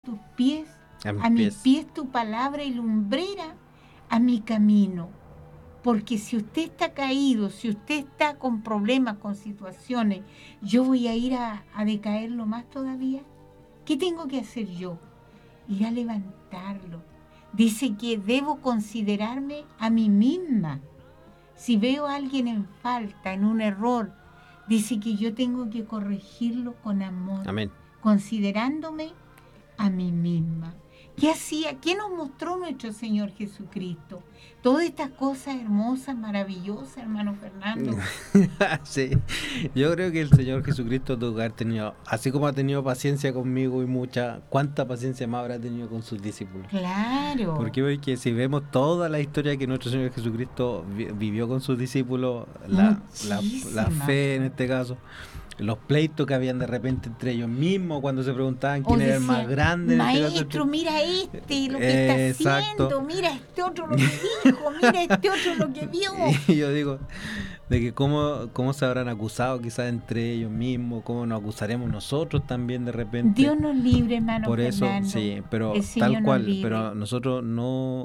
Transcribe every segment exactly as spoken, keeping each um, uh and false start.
tus pies, a mis, a mis pies. pies tu palabra y lumbrera a mi camino. Porque si usted está caído, si usted está con problemas, con situaciones, yo voy a ir a, a decaerlo más todavía. ¿Qué tengo que hacer yo? Ir a levantarlo. Dice que debo considerarme a mí misma. Si veo a alguien en falta, en un error, dice que yo tengo que corregirlo con amor. Amén. Considerándome a mí misma. ¿Qué hacía? ¿Qué nos mostró nuestro Señor Jesucristo? Todas estas cosas hermosas, maravillosas, hermano Fernando. Sí, yo creo que el Señor Jesucristo tuvo que haber tenido, así como ha tenido paciencia conmigo y mucha, ¿cuánta paciencia más habrá tenido con sus discípulos? Claro. Porque porque si vemos toda la historia que nuestro Señor Jesucristo vi- vivió con sus discípulos, la, la, la fe en este caso, los pleitos que habían de repente entre ellos mismos cuando se preguntaban quién O era el decía, más grande en este caso. maestro, mira este lo que Eh, está exacto. haciendo, mira este otro lo que dijo, mira este otro lo que vio. Y yo digo, de que cómo, cómo se habrán acusado quizás entre ellos mismos, cómo nos acusaremos nosotros también de repente. Dios nos libre, hermano Por eso, Fernando. sí, pero El Señor tal nos cual, libre. pero nosotros no,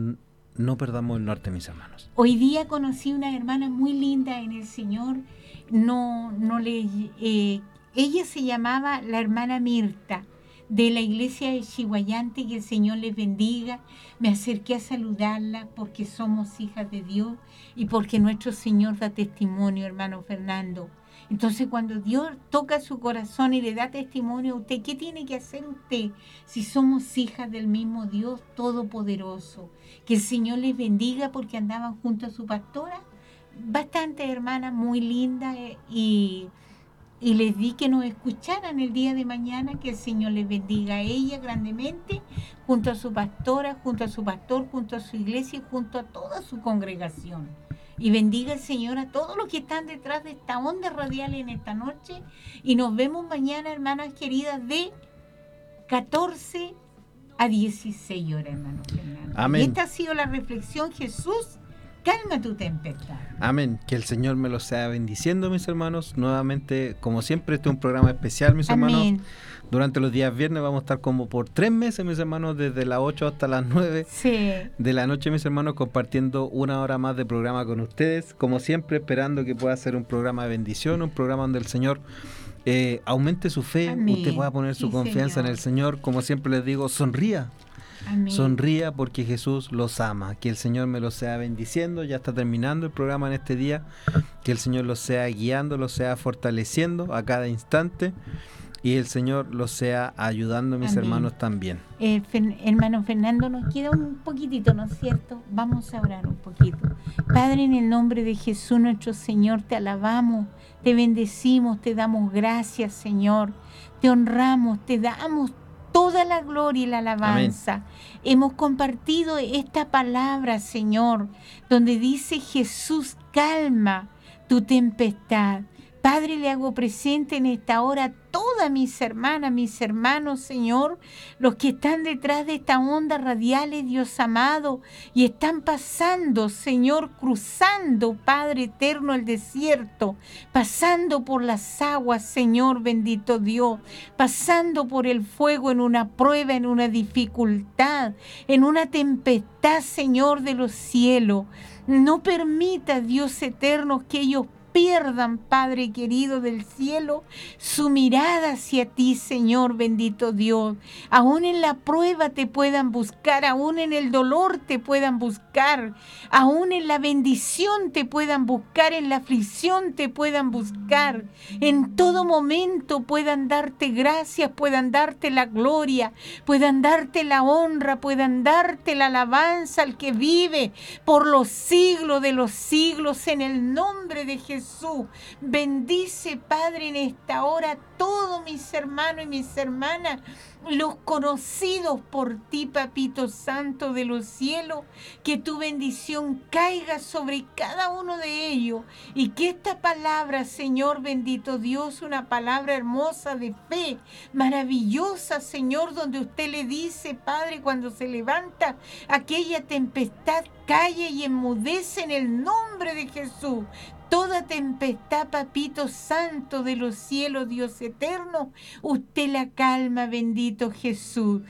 no perdamos el norte, mis hermanos. Hoy día conocí una hermana muy linda en el Señor. No, no le, eh, ella se llamaba la hermana Mirta, de la iglesia de Chihuayante, que el Señor les bendiga. Me acerqué a saludarla porque somos hijas de Dios y porque nuestro Señor da testimonio, hermano Fernando. Entonces, cuando Dios toca su corazón y le da testimonio a usted, ¿qué tiene que hacer usted si somos hijas del mismo Dios Todopoderoso? Que el Señor les bendiga porque andaban junto a su pastora, bastante hermana, muy linda, eh, y, y les di que nos escucharan el día de mañana, que el Señor les bendiga a ella grandemente, junto a su pastora, junto a su pastor, junto a su iglesia y junto a toda su congregación. Y bendiga el Señor a todos los que están detrás de esta onda radial en esta noche. Y nos vemos mañana, hermanas queridas, de catorce a dieciséis horas, hermano Fernando. Amén. Y esta ha sido la reflexión. Jesús, calma tu tempestad. Amén. Que el Señor me lo sea bendiciendo, mis hermanos. Nuevamente, como siempre, este es un programa especial, mis Amén. hermanos. Durante los días viernes vamos a estar como por tres meses, mis hermanos, desde las ocho hasta las nueve Sí. de la noche, mis hermanos, compartiendo una hora más de programa con ustedes. Como siempre, esperando que pueda ser un programa de bendición, un programa donde el Señor eh, aumente su fe, Amén. usted pueda poner su Sí, confianza Señor. en el Señor. Como siempre les digo, sonría. Amén. Sonría porque Jesús los ama. Que el Señor me los sea bendiciendo. Ya está terminando el programa en este día. Que el Señor los sea guiando, los sea fortaleciendo a cada instante. Y el Señor los sea ayudando, mis Amén. hermanos, también. Eh, Fer- hermano Fernando, nos queda un poquitito, ¿no es cierto? Vamos a orar un poquito. Padre, en el nombre de Jesús nuestro Señor, te alabamos, te bendecimos, te damos gracias, Señor. Te honramos, te damos toda la gloria y la alabanza. Amén. Hemos compartido esta palabra, Señor, donde dice Jesús, calma tu tempestad. Padre, le hago presente en esta hora todas mis hermanas, mis hermanos, Señor, los que están detrás de esta onda radial, Dios amado, y están pasando, Señor, cruzando, Padre eterno, el desierto, pasando por las aguas, Señor, bendito Dios, pasando por el fuego en una prueba, en una dificultad, en una tempestad, Señor, de los cielos. No permita, Dios eterno, que ellos pierdan, Padre querido del cielo, su mirada hacia ti, Señor, bendito Dios. Aún en la prueba te puedan buscar, aún en el dolor te puedan buscar, aún en la bendición te puedan buscar, en la aflicción te puedan buscar. En todo momento puedan darte gracias, puedan darte la gloria, puedan darte la honra, puedan darte la alabanza al que vive por los siglos de los siglos, en el nombre de Jesús. Jesús. Bendice, Padre, en esta hora todos mis hermanos y mis hermanas, los conocidos por ti, Papito Santo de los cielos, que tu bendición caiga sobre cada uno de ellos y que esta palabra, Señor bendito Dios, una palabra hermosa de fe, maravillosa, Señor, donde usted le dice, Padre, cuando se levanta aquella tempestad, calle y enmudece en el nombre de Jesús. Toda tempestad, Papito Santo de los cielos, Dios eterno, usted la calma, bendito Jesús.